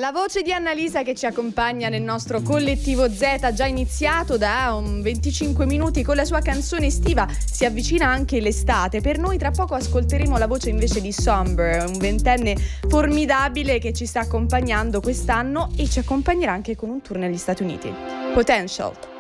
La voce di Annalisa che ci accompagna nel nostro collettivo Z, già iniziato da 25 minuti con la sua canzone estiva. Si avvicina anche l'estate. Per noi tra poco ascolteremo la voce invece di Somber, un ventenne formidabile che ci sta accompagnando quest'anno e ci accompagnerà anche con un tour negli Stati Uniti. Potential.